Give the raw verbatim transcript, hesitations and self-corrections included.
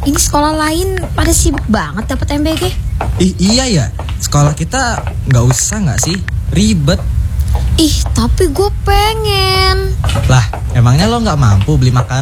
Ini sekolah lain pada sibuk banget dapat M B G. Ih iya ya, sekolah kita nggak usah nggak sih? Ribet. Ih, tapi gue pengen. Lah, emangnya lo nggak mampu beli makanan?